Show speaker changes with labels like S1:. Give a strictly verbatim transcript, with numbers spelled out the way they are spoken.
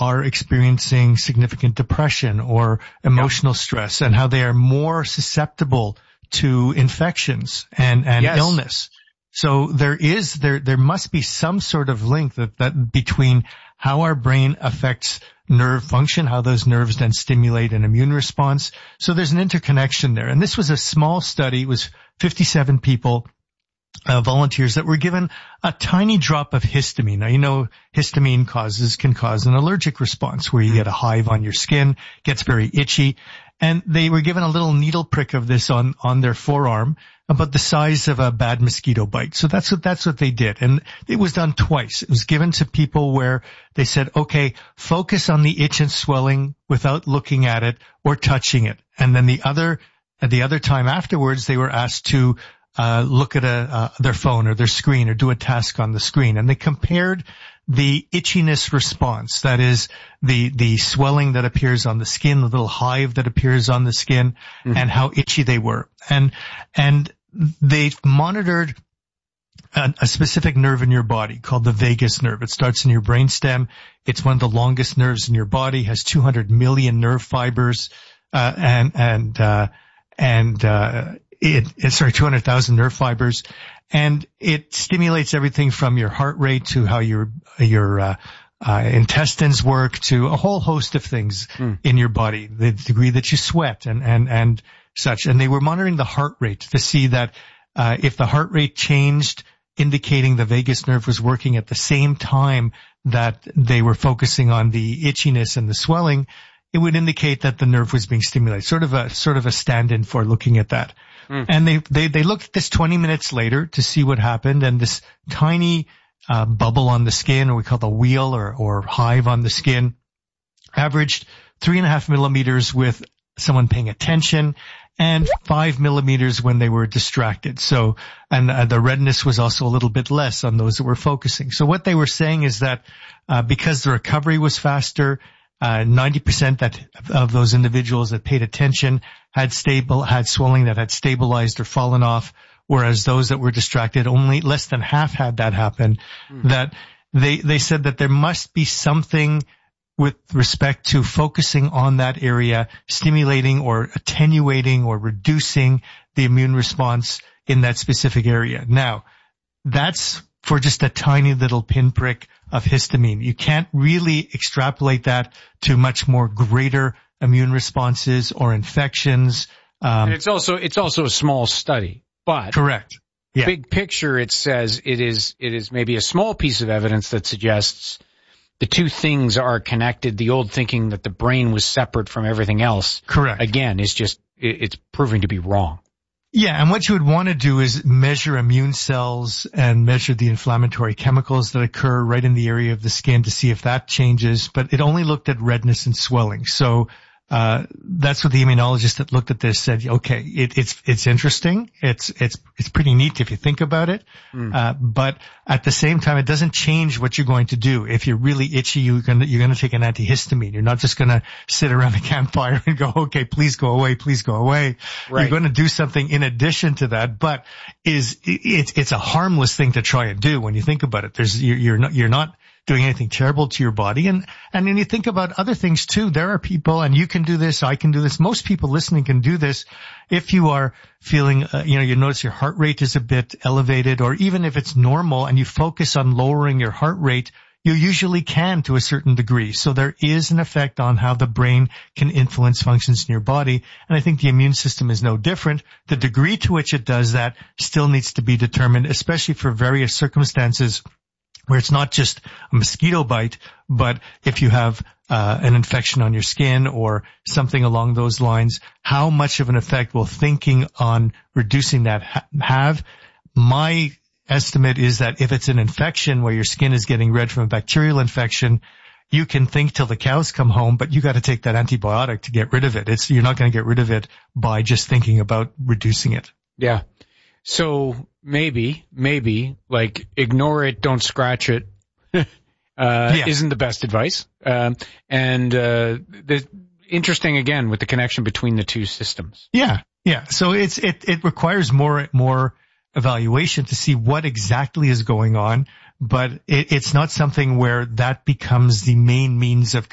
S1: are experiencing significant depression or emotional stress, and how they are more susceptible to infections and, and
S2: yes.
S1: illness. So there is, there, there must be some sort of link that, that between how our brain affects nerve function, how those nerves then stimulate an immune response. So there's an interconnection there. And this was a small study. It was fifty-seven people, uh, volunteers that were given a tiny drop of histamine. Now, you know, histamine causes, can cause an allergic response where you get a hive on your skin, gets very itchy. And they were given a little needle prick of this on, on their forearm, about the size of a bad mosquito bite. So that's what, that's what they did. And it was done twice. It was given to people where they said, okay, focus on the itch and swelling without looking at it or touching it. And then the other, the other time afterwards, they were asked to, uh, look at a, uh, their phone or their screen or do a task on the screen. And they compared the itchiness response, that is the, the swelling that appears on the skin, the little hive that appears on the skin, mm-hmm. and how itchy they were. And, and they monitored a, a specific nerve in your body called the vagus nerve. It starts in your brainstem. It's one of the longest nerves in your body, has two hundred million nerve fibers, uh, and, and, uh, and, uh, it, it's sorry, two hundred thousand nerve fibers. And it stimulates everything from your heart rate to how your, your, uh, uh, intestines work to a whole host of things mm. in your body, the degree that you sweat and, and, and such. And they were monitoring the heart rate to see that, uh, if the heart rate changed, indicating the vagus nerve was working at the same time that they were focusing on the itchiness and the swelling, it would indicate that the nerve was being stimulated. Sort of a, sort of a stand-in for looking at that. Mm. And they, they, they looked at this twenty minutes later to see what happened, and this tiny, uh, bubble on the skin, or we call the wheal or, or hive on the skin, averaged three and a half millimeters with someone paying attention and five millimeters when they were distracted. So, and uh, the redness was also a little bit less on those that were focusing. So what they were saying is that, uh, because the recovery was faster, Uh, ninety percent that of those individuals that paid attention had stable, had swelling that had stabilized or fallen off, whereas those that were distracted, only less than half had that happen. Mm. That they, they said that there must be something with respect to focusing on that area, stimulating or attenuating or reducing the immune response in that specific area. Now, that's for just a tiny little pinprick of histamine. You can't really extrapolate that to much more greater immune responses or infections. Um,
S2: and it's also, it's also a small study, but
S1: correct. Yeah.
S2: Big picture, it says it is, it is maybe a small piece of evidence that suggests the two things are connected. The old thinking that the brain was separate from everything else.
S1: Correct.
S2: Again, is just, it's proving to be wrong.
S1: Yeah, and what you would want to do is measure immune cells and measure the inflammatory chemicals that occur right in the area of the skin to see if that changes, but it only looked at redness and swelling. So, uh, that's what the immunologist that looked at this said, okay, it, it's, it's interesting. It's, it's, it's pretty neat if you think about it. Mm. Uh, but at the same time, it doesn't change what you're going to do. If you're really itchy, you're gonna, you're gonna take an antihistamine. You're not just gonna sit around a campfire and go, okay, please go away, please go away. Right. You're gonna do something in addition to that, but is, it's, it's a harmless thing to try and do when you think about it. There's, you're, you're not, you're not, doing anything terrible to your body. And, and when you think about other things too, there are people, and you can do this, I can do this, most people listening can do this. If you are feeling, uh, you know, you notice your heart rate is a bit elevated, or even if it's normal and you focus on lowering your heart rate, you usually can to a certain degree. So there is an effect on how the brain can influence functions in your body. And I think the immune system is no different. The degree to which it does that still needs to be determined, especially for various circumstances where it's not just a mosquito bite, but if you have uh, an infection on your skin or something along those lines, how much of an effect will thinking on reducing that ha- have? My estimate is that if it's an infection where your skin is getting red from a bacterial infection, you can think till the cows come home, but you got to take that antibiotic to get rid of it. It's, you're not going to get rid of it by just thinking about reducing it.
S2: Yeah. So maybe, maybe, like, ignore it, don't scratch it, uh, yeah. isn't the best advice. Um, and, uh, the, interesting again with the connection between the two systems.
S1: Yeah, yeah. So it's, it, it requires more, more evaluation to see what exactly is going on, but it, it's not something where that becomes the main means of